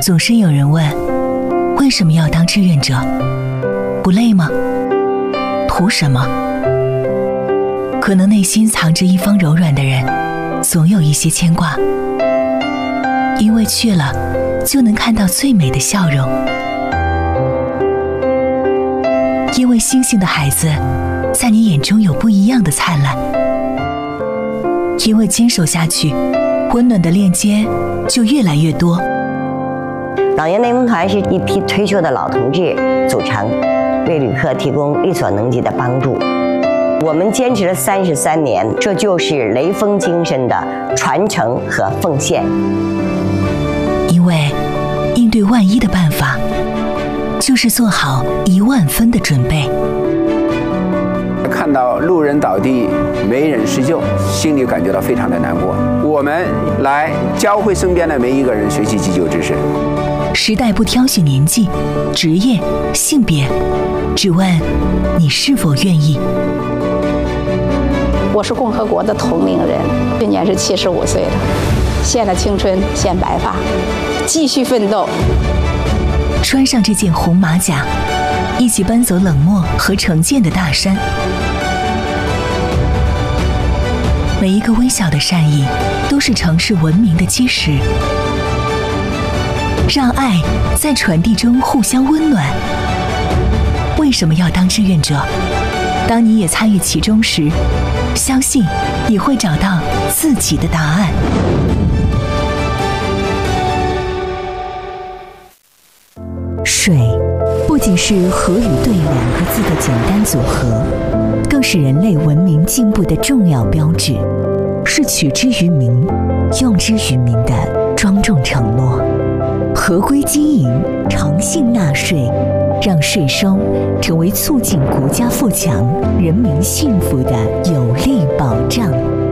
总是有人问，为什么要当志愿者？不累吗？图什么？可能内心藏着一方柔软的人，总有一些牵挂。因为去了，就能看到最美的笑容。因为星星的孩子，在你眼中有不一样的灿烂。因为坚守下去，温暖的链接就越来越多。 党员内蒙团是一批退休的老同志组成，为旅客提供力所能及的帮助。我们坚持了33年，这就是雷锋精神的传承和奉献。 因为应对万一的办法，就是做好10000分的准备。 看到路人倒地没人施救，心里感觉到非常的难过。我们来教会身边的每一个人学习急救知识。 时代不挑选年纪、职业、性别，只问你是否愿意。 我是共和国的同龄人，去年是75岁了，献了青春，献白发，继续奋斗。 穿上这件红马甲，一起奔走冷漠和成见的大山。每一个微小的善意，都是城市文明的基石。让爱在传递中互相温暖。为什么要当志愿者？当你也参与其中时，相信你会找到自己的答案。水不仅是河与对2个字的简单组合，更是人类文明进步的重要标志，是取之于民、用之于民的庄重承诺。合规经营，诚信纳税，让税收成为促进国家富强、人民幸福的有力保障。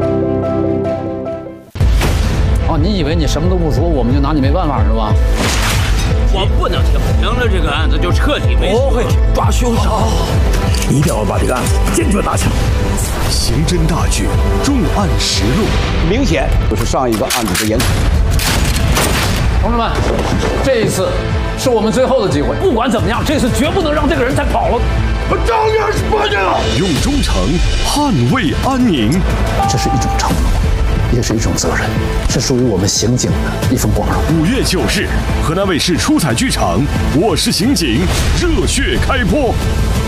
哦，你以为你什么都不说，我们就拿你没办法是吧？ 我不能停，停了这个案子就彻底没。 我会抓凶手， 一定要把这个案子坚决打响。 刑侦大剧《重案实录》， 明显就是上一个案子的延续。同志们，这一次是我们最后的机会，不管怎么样，这次绝不能让这个人再跑了。 我照样说这个， 用忠诚捍卫安宁。 这是一种承诺，也是一种责任，是属于我们刑警的一份光荣。 5月9日，河南卫视出彩剧场《我是刑警》热血开播。